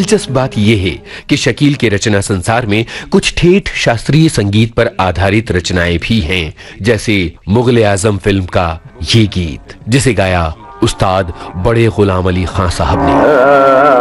दिलचस्प बात यह है कि शकील के रचना संसार में कुछ ठेठ शास्त्रीय संगीत पर आधारित रचनाएं भी हैं, जैसे मुगल आजम फिल्म का ये गीत, जिसे गाया उस्ताद बड़े गुलाम अली खां साहब ने।